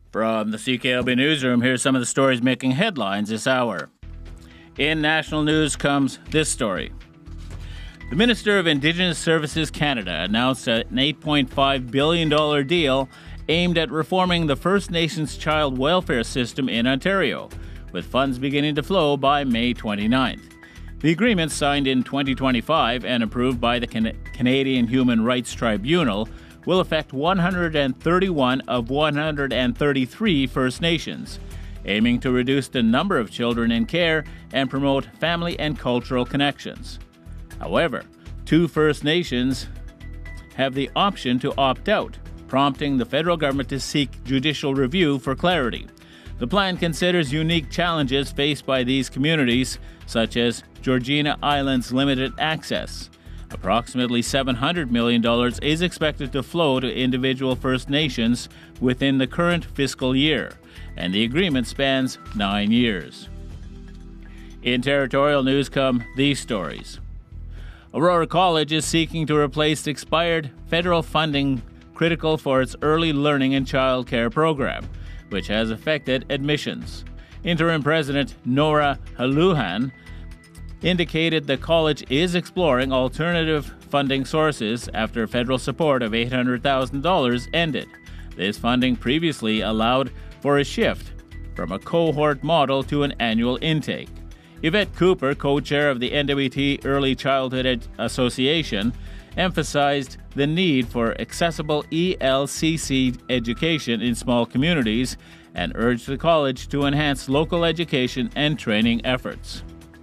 From the CKLB Newsroom, here's some of the stories making headlines this hour. In national news comes this story. The Minister of Indigenous Services Canada announced an $8.5 billion deal aimed at reforming the First Nations child welfare system in Ontario, with funds beginning to flow by May 29th. The agreement, signed in 2025 and approved by the Canadian Human Rights Tribunal, will affect 131 of 133 First Nations, aiming to reduce the number of children in care and promote family and cultural connections. However, 2 First Nations have the option to opt out, prompting the federal government to seek judicial review for clarity. The plan considers unique challenges faced by these communities, such as Georgina Island's limited access. Approximately $700 million is expected to flow to individual First Nations within the current fiscal year, and the agreement spans 9 years. In territorial news come these stories. Aurora College is seeking to replace expired federal funding critical for its early learning and child care program, which has affected admissions. Interim President Nora Haluhan indicated the college is exploring alternative funding sources after federal support of $800,000 ended. This funding previously allowed for a shift from a cohort model to an annual intake. Yvette Cooper, co-chair of the NWT Early Childhood Association, emphasized the need for accessible ELCC education in small communities and urged the college to enhance local education and training efforts.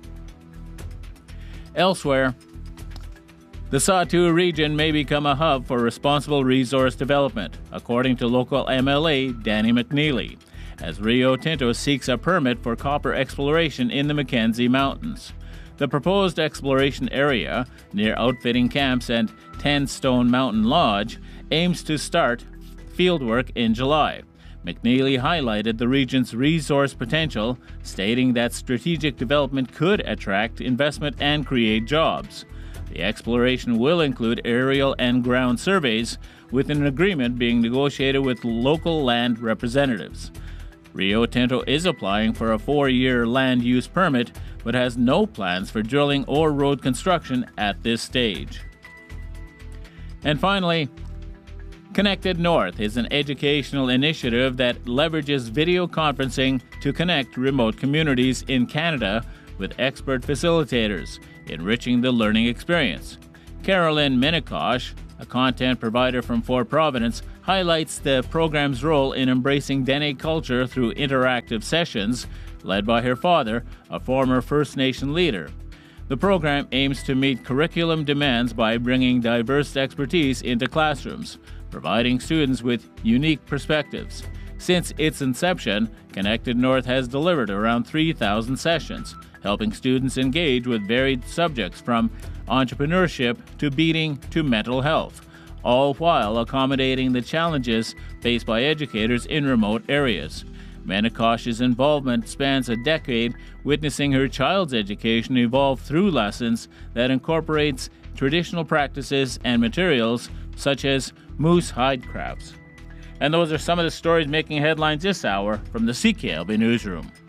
Elsewhere, the Sahtu region may become a hub for responsible resource development, according to local MLA Danny McNeely, as Rio Tinto seeks a permit for copper exploration in the Mackenzie Mountains. The proposed exploration area, near outfitting camps and 10 Stone Mountain Lodge, aims to start fieldwork in July. McNeely highlighted the region's resource potential, stating that strategic development could attract investment and create jobs. The exploration will include aerial and ground surveys, with an agreement being negotiated with local land representatives. Rio Tinto is applying for a 4-year land use permit, but has no plans for drilling or road construction at this stage. And finally, Connected North is an educational initiative that leverages video conferencing to connect remote communities in Canada with expert facilitators, enriching the learning experience. Carolyn Minikosh, a content provider from Fort Providence, highlights the program's role in embracing Dene culture through interactive sessions, led by her father, a former First Nation leader. The program aims to meet curriculum demands by bringing diverse expertise into classrooms, providing students with unique perspectives. Since its inception, Connected North has delivered around 3,000 sessions, helping students engage with varied subjects from entrepreneurship to beading to mental health, all while accommodating the challenges faced by educators in remote areas. Menikosh's involvement spans a decade, witnessing her child's education evolve through lessons that incorporates traditional practices and materials such as moose hide crafts. And those are some of the stories making headlines this hour from the CKLB Newsroom.